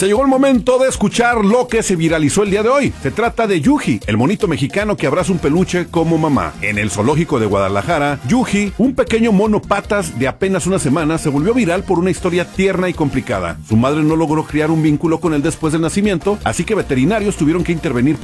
Se llegó el momento de escuchar lo que se viralizó el día de hoy. Se trata de Yuji, el monito mexicano que abraza un peluche como mamá. En el zoológico de Guadalajara, Yuji, un pequeño mono patas de apenas una semana, se volvió viral por una historia tierna y complicada. Su madre no logró crear un vínculo con él después del nacimiento, así que veterinarios tuvieron que intervenir